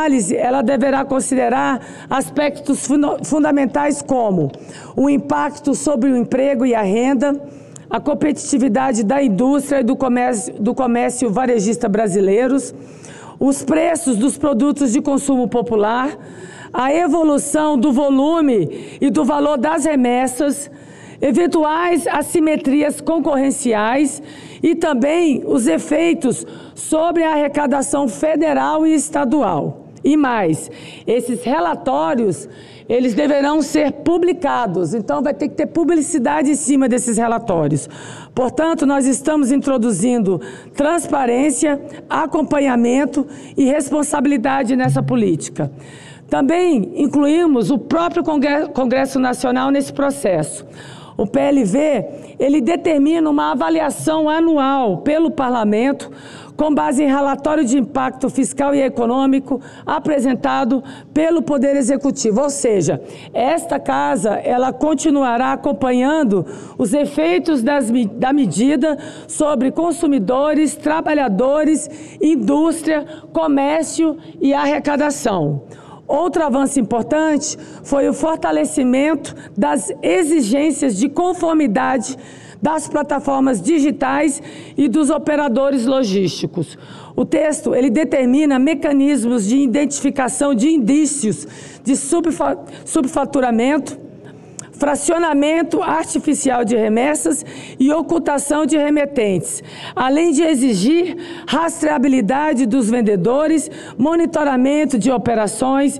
análise, ela deverá considerar aspectos fundamentais como o impacto sobre o emprego e a renda, a competitividade da indústria e do comércio varejista brasileiros, os preços dos produtos de consumo popular, a evolução do volume e do valor das remessas, eventuais assimetrias concorrenciais e também os efeitos sobre a arrecadação federal e estadual. E mais, esses relatórios, eles deverão ser publicados, então vai ter que ter publicidade em cima desses relatórios. Portanto, nós estamos introduzindo transparência, acompanhamento e responsabilidade nessa política. Também incluímos o próprio Congresso Nacional nesse processo. O PLV, ele determina uma avaliação anual pelo Parlamento com base em relatório de impacto fiscal e econômico apresentado pelo Poder Executivo. Ou seja, esta casa, ela continuará acompanhando os efeitos da medida sobre consumidores, trabalhadores, indústria, comércio e arrecadação. Outro avanço importante foi o fortalecimento das exigências de conformidade das plataformas digitais e dos operadores logísticos. O texto, ele determina mecanismos de identificação de indícios de subfaturamento, fracionamento artificial de remessas e ocultação de remetentes, além de exigir rastreabilidade dos vendedores, monitoramento de operações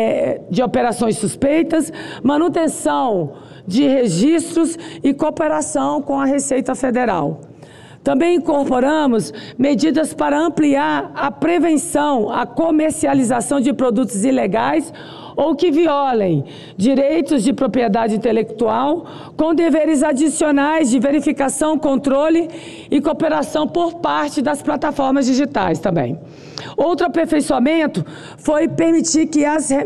suspeitas, manutenção de registros e cooperação com a Receita Federal. Também incorporamos medidas para ampliar a prevenção à comercialização de produtos ilegais ou que violem direitos de propriedade intelectual, com deveres adicionais de verificação, controle e cooperação por parte das plataformas digitais também. Outro aperfeiçoamento foi permitir que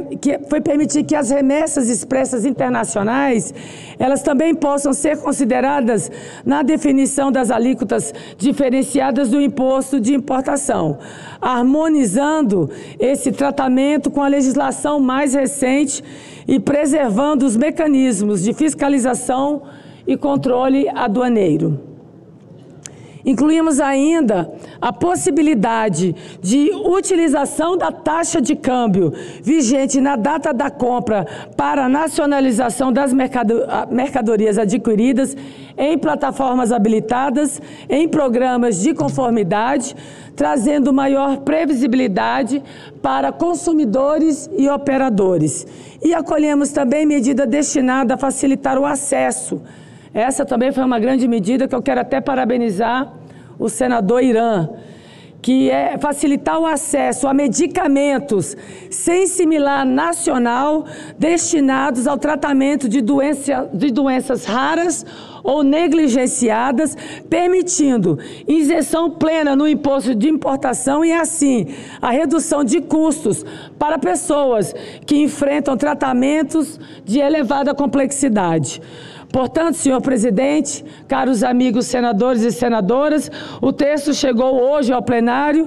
as remessas expressas internacionais, elas também possam ser consideradas na definição das alíquotas diferenciadas do imposto de importação, harmonizando esse tratamento com a legislação mais recente e preservando os mecanismos de fiscalização e controle aduaneiro. Incluímos ainda a possibilidade de utilização da taxa de câmbio vigente na data da compra para a nacionalização das mercadorias adquiridas em plataformas habilitadas, em programas de conformidade, trazendo maior previsibilidade para consumidores e operadores. E acolhemos também medida destinada a facilitar o acesso. Essa também foi uma grande medida que eu quero até parabenizar o senador Irã, que é facilitar o acesso a medicamentos sem similar nacional destinados ao tratamento de doenças raras ou negligenciadas, permitindo isenção plena no imposto de importação e, assim, a redução de custos para pessoas que enfrentam tratamentos de elevada complexidade. Portanto, senhor presidente, caros amigos senadores e senadoras, o texto que chegou hoje ao plenário,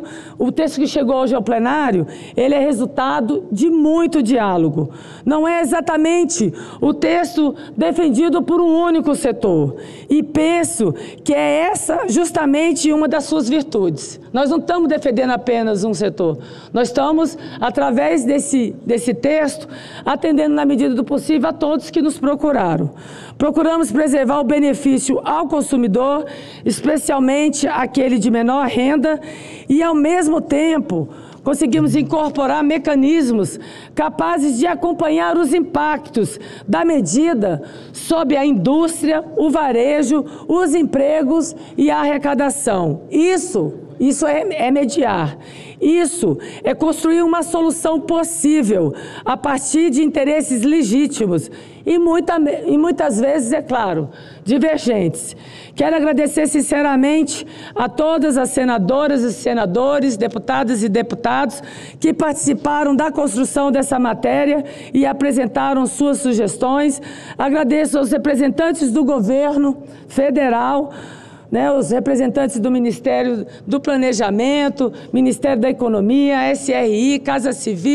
ele é resultado de muito diálogo. Não é exatamente o texto defendido por um único setor. E penso que é essa justamente uma das suas virtudes. Nós não estamos defendendo apenas um setor. Nós estamos, através desse texto, atendendo na medida do possível a todos que nos procuraram. Procuramos preservar o benefício ao consumidor, especialmente aquele de menor renda, e, ao mesmo tempo, conseguimos incorporar mecanismos capazes de acompanhar os impactos da medida sobre a indústria, o varejo, os empregos e a arrecadação. Isso é mediar. Isso é construir uma solução possível a partir de interesses legítimos e muitas vezes, é claro, divergentes. Quero agradecer sinceramente a todas as senadoras e senadores, deputadas e deputados que participaram da construção dessa matéria e apresentaram suas sugestões. Agradeço aos representantes do governo federal, os representantes do Ministério do Planejamento, Ministério da Economia, SRI, Casa Civil,